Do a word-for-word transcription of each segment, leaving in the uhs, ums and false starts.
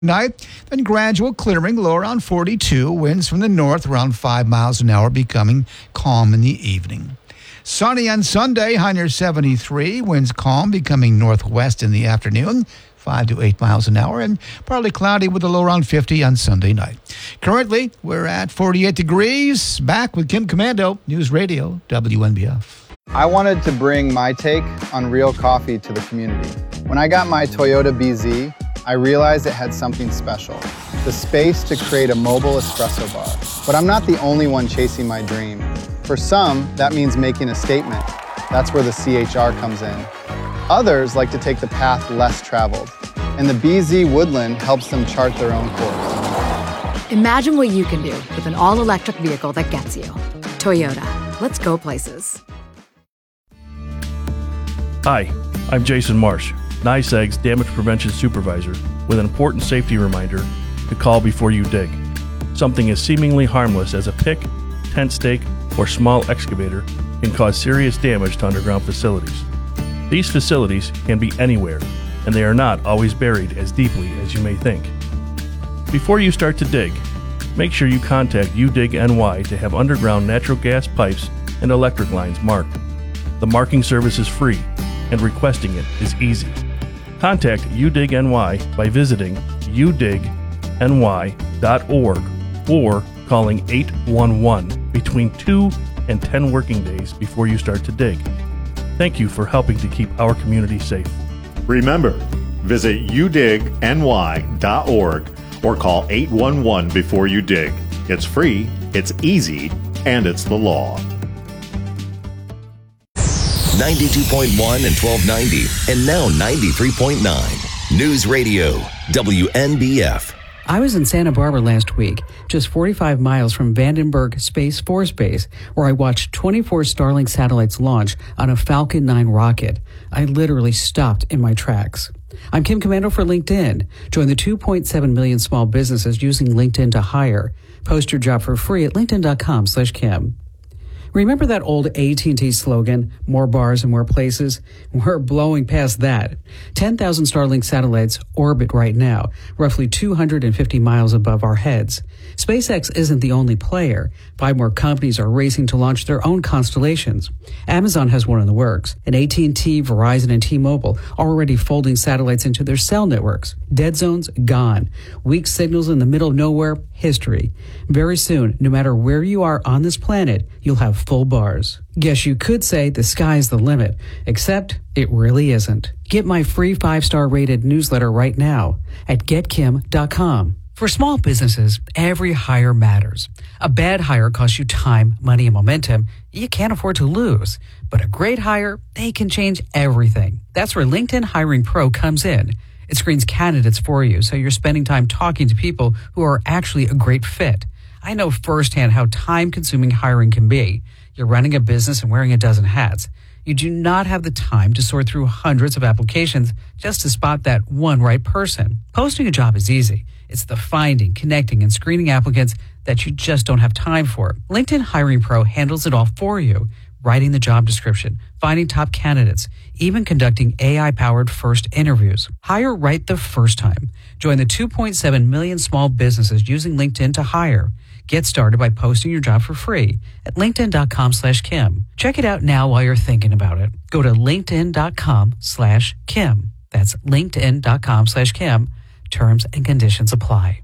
Night, then gradual clearing, low around forty-two. Winds from the north around five miles an hour, becoming calm in the evening. Sunny on Sunday, high near seventy-three. Winds calm, becoming northwest in the afternoon, five to eight miles an hour, and partly cloudy with a low around fifty on Sunday night. Currently, we're at forty-eight degrees. Back with Kim Komando, News Radio, W N B F. I wanted to bring my take on real coffee to the community. When I got my Toyota B Z, I realized it had something special, the space to create a mobile espresso bar. But I'm not the only one chasing my dream. For some, that means making a statement. That's where the C H R comes in. Others like to take the path less traveled, and the B Z Woodland helps them chart their own course. Imagine what you can do with an all-electric vehicle that gets you. Toyota, let's go places. Hi, I'm Jason Marsh, NYSEG's Damage Prevention Supervisor, with an important safety reminder to call before you dig. Something as seemingly harmless as a pick, tent stake, or small excavator can cause serious damage to underground facilities. These facilities can be anywhere, and they are not always buried as deeply as you may think. Before you start to dig, make sure you contact U dig N Y to have underground natural gas pipes and electric lines marked. The marking service is free, and requesting it is easy. Contact U dig N Y by visiting u dig n y dot org or calling eight one one between two and ten working days before you start to dig. Thank you for helping to keep our community safe. Remember, visit u dig n y dot org or call eight one one before you dig. It's free, it's easy, and it's the law. ninety-two point one and twelve ninety, and now ninety-three point nine. News Radio, W N B F. I was in Santa Barbara last week, just forty-five miles from Vandenberg Space Force Base, where I watched twenty-four Starlink satellites launch on a Falcon nine rocket. I literally stopped in my tracks. I'm Kim Komando for LinkedIn. Join the two point seven million small businesses using LinkedIn to hire. Post your job for free at linkedin.com slash Kim. Remember that old A T and T slogan, more bars and more places? We're blowing past that. ten thousand Starlink satellites orbit right now, roughly two hundred fifty miles above our heads. SpaceX isn't the only player. Five more companies are racing to launch their own constellations. Amazon has one in the works, and A T and T, Verizon, and T-Mobile are already folding satellites into their cell networks. Dead zones, gone. Weak signals in the middle of nowhere, history. Very soon, no matter where you are on this planet, you'll have full bars. Guess you could say the sky's the limit, except it really isn't. Get my free five-star rated newsletter right now at get kim dot com. For small businesses, every hire matters. A bad hire costs you time, money, and momentum you can't afford to lose. But a great hire, they can change everything. That's where LinkedIn Hiring Pro comes in. It screens candidates for you, so you're spending time talking to people who are actually a great fit. I know firsthand how time-consuming hiring can be. You're running a business and wearing a dozen hats. You do not have the time to sort through hundreds of applications just to spot that one right person. Posting a job is easy. It's the finding, connecting, and screening applicants that you just don't have time for. LinkedIn Hiring Pro handles it all for you. Writing the job description, finding top candidates, even conducting A I-powered first interviews. Hire right the first time. Join the two point seven million small businesses using LinkedIn to hire. Get started by posting your job for free at linkedin.com slash Kim. Check it out now while you're thinking about it. Go to linkedin.com slash Kim. That's linkedin.com slash Kim. Terms and conditions apply.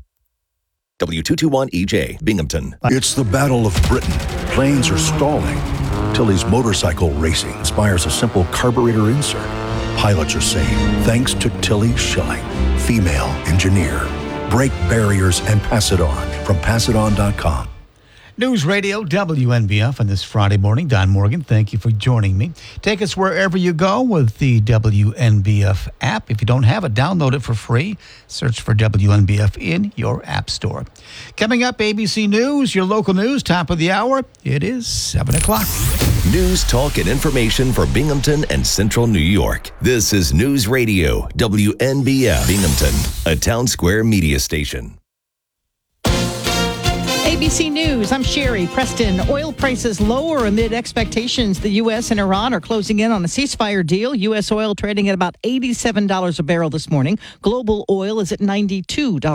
W two twenty-one E J, Binghamton. It's the Battle of Britain. Planes are stalling. Tilly's Motorcycle Racing inspires a simple carburetor insert. Pilots are saying, thanks to Tilly Schilling, female engineer. Break barriers and pass it on from pass it on dot com. News Radio W N B F on this Friday morning. Don Morgan, thank you for joining me. Take us wherever you go with the W N B F app. If you don't have it, download it for free. Search for W N B F in your app store. Coming up, A B C News, your local news, top of the hour. It is seven o'clock. News, talk, and information for Binghamton and Central New York. This is News Radio W N B F Binghamton, a Town Square media station. A A B C News, I'm Sherry Preston. Oil prices lower amid expectations the U S and Iran are closing in on a ceasefire deal. U S oil trading at about eighty-seven dollars a barrel this morning. Global oil is at ninety-two dollars.